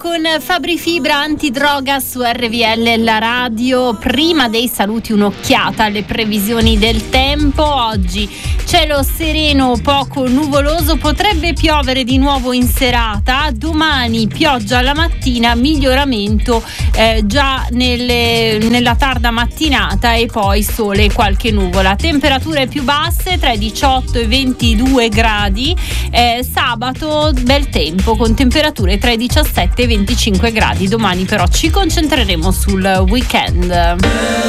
con Fabri Fibra, antidroga su RVL, la radio. Prima dei saluti un'occhiata alle previsioni del tempo. Oggi cielo sereno, poco nuvoloso, potrebbe piovere di nuovo in serata. Domani pioggia alla mattina, miglioramento già nella tarda mattinata e poi sole e qualche nuvola. Temperature più basse tra i 18 e i 22 gradi. Sabato bel tempo con temperature tra i 17 e i 25 gradi. Domani però ci concentreremo sul weekend.